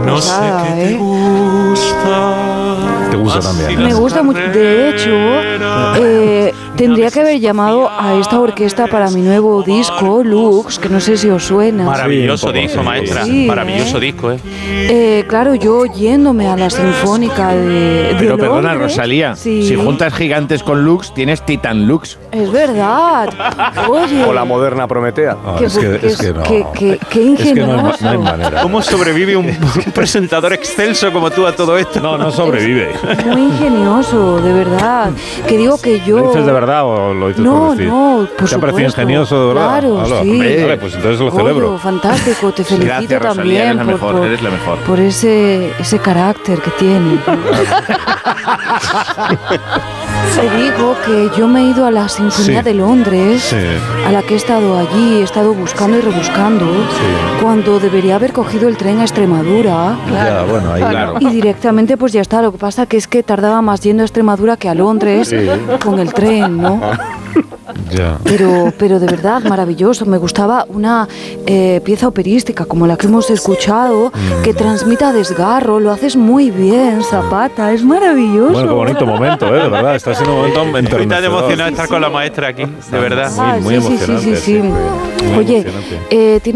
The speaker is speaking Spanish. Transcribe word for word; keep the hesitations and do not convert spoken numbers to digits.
no pasada, sé qué te ¿eh? gusta. Te gusta también. Me gusta mucho. De hecho, eh, tendría que haber llamado a esta orquesta para mi nuevo disco, Lux, que no sé si os suena. Maravilloso Sí, disco, sí, maestra. sí, Maravilloso ¿eh? disco, ¿eh? Eh, claro, yo yéndome a la Sinfónica de, de Pero perdona, Londres. Rosalía, Sí. si juntas gigantes con Lux, tienes Titan Lux. Es verdad. Oye. O la moderna Prometea. Ah, que- es que, que- es que no. que- que- que Es que no hay, ma- ingenioso. no hay manera. ¿Cómo sobrevive un, un presentador excelso como tú a todo esto? No, no sobrevive. Muy ingenioso, de verdad. Que digo que yo. ¿Lo dices de verdad o lo dices No, por decir? no, por ¿Te ha parecido supuesto. ingenioso de verdad? Claro, Hala, sí. hombre, vale, pues entonces lo Goyo, celebro. fantástico, te felicito Gracias, Rosalía, también eres la por, mejor, por- eres la mejor. por ese, ese carácter que tiene. Te digo que yo me he ido a la Sinfonía Sí. de Londres, Sí. a la que he estado allí, he estado buscando y rebuscando, cuando debería haber cogido el tren a Extremadura. Ya, bueno, ahí claro. Y directamente pues ya está, lo que pasa que es que tardaba más yendo a Extremadura que a Londres con el tren, ¿no? Ya. Pero, pero de verdad, maravilloso. Me gustaba una eh, pieza operística como la que hemos escuchado, que transmita desgarro. Lo haces muy bien, Zapata. Es maravilloso. Bueno, qué bonito momento, ¿eh? De verdad, está siendo un momento Estoy tan enternecedor. emocionado de estar con la maestra aquí, de verdad. Muy, muy Ah, sí, sí, sí, emocionante. sí, sí. Muy Oye, emocionante. eh,